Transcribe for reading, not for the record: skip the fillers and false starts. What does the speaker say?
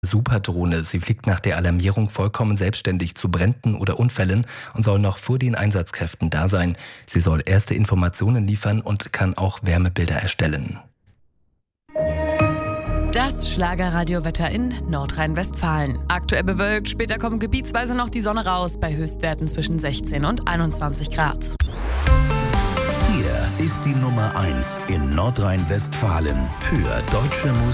Superdrohne. Sie fliegt nach der Alarmierung vollkommen selbstständig zu Bränden oder Unfällen und soll noch vor den Einsatzkräften da sein. Sie soll erste Informationen liefern und kann auch Wärmebilder erstellen. Das Schlagerradiowetter in Nordrhein-Westfalen. Aktuell bewölkt, später kommt gebietsweise noch die Sonne raus bei Höchstwerten zwischen 16 und 21 Grad. Hier ist die Nummer 1 in Nordrhein-Westfalen für deutsche Musik.